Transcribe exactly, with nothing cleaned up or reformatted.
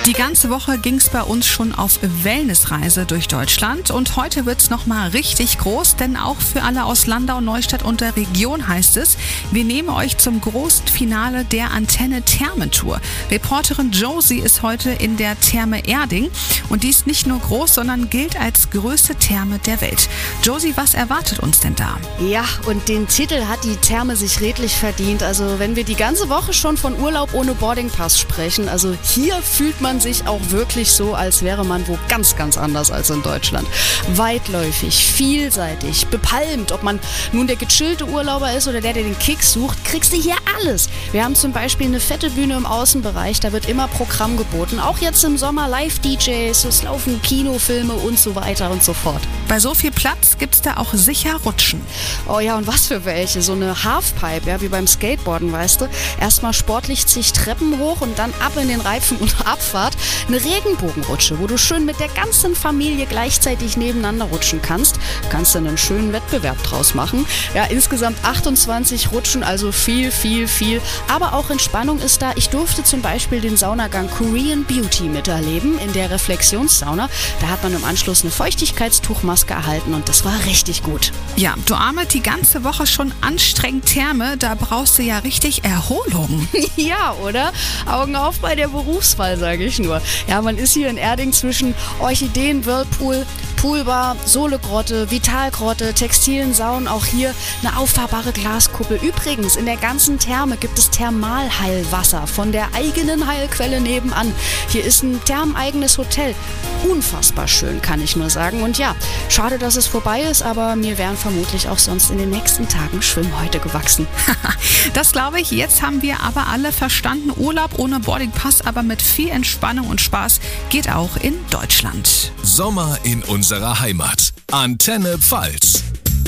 Die ganze Woche ging es bei uns schon auf Wellnessreise durch Deutschland und heute wird es nochmal richtig groß, denn auch für alle aus Landau, Neustadt und der Region heißt es, wir nehmen euch zum großen Finale der Antenne Thermentour. Reporterin Josie ist heute in der Therme Erding und die ist nicht nur groß, sondern gilt als größte Therme der Welt. Josie, was erwartet uns denn da? Ja, und den Titel hat die Therme sich redlich verdient. Also wenn wir die ganze Woche schon von Urlaub ohne Boardingpass sprechen, also hier fühlt man sich auch wirklich so, als wäre man wo ganz, ganz anders als in Deutschland. Weitläufig, vielseitig, bepalmt. Ob man nun der gechillte Urlauber ist oder der, der den Kick sucht, kriegst du hier alles. Wir haben zum Beispiel eine fette Bühne im Außenbereich, da wird immer Programm geboten. Auch jetzt im Sommer Live-D Js, es laufen Kinofilme und so weiter und so fort. Bei so viel Platz gibt's da auch sicher Rutschen. Oh ja, und was für welche? So eine Halfpipe, ja, wie beim Skateboarden, weißt du. Erstmal sportlich zig Treppen hoch und dann ab in den Reifen und Abfahrt. Eine Regenbogenrutsche, wo du schön mit der ganzen Familie gleichzeitig nebeneinander rutschen kannst. Kannst dann einen schönen Wettbewerb draus machen. Ja, insgesamt achtundzwanzig Rutschen, also viel, viel, viel. Aber auch Entspannung ist da. Ich durfte zum Beispiel den Saunagang Korean Beauty miterleben in der Reflexionssauna. Da hat man im Anschluss eine Feuchtigkeitstuchmaske erhalten und das war richtig gut. Ja, du Arme, die ganze Woche schon anstrengend Therme, da brauchst du ja richtig Erholung. Ja, oder? Augen auf bei der Berufswahl, sage ich nur. Ja, man ist hier in Erding zwischen Orchideen, Whirlpool, Poolbar, Sohlegrotte, Vitalgrotte, textilen Saunen, auch hier eine auffahrbare Glaskuppel. Übrigens, in der ganzen Therme gibt es Thermalheilwasser von der eigenen Heilquelle nebenan. Hier ist ein thermeneigenes Hotel. Unfassbar schön, kann ich nur sagen. Und ja, schade, dass es vorbei ist, aber mir wären vermutlich auch sonst in den nächsten Tagen Schwimmhäute gewachsen. Das glaube ich. Jetzt haben wir aber alle verstanden. Urlaub ohne Boardingpass, aber mit viel Entspannung und Spaß geht auch in Deutschland. Sommer in unserer Heimat. Antenne Pfalz.